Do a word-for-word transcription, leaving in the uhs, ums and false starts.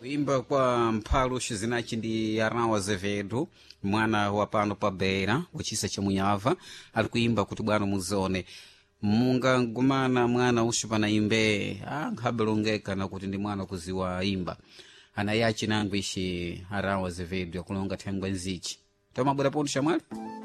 Kuimba kwa Mphalu Xizinachi ndi Arnau Azevedo, mwana wa pano pa Beira kuchisa cha Munyava, ali kuimba kuti bwana muzone munga ngumana mwana ushupana imbe ah nkhabelongeka na kuti ndi mwana kuziwa imba ana yachi nangu ishi Arnau Azevedo kulonga thengwa nzichi toma bwera pondo shamwali.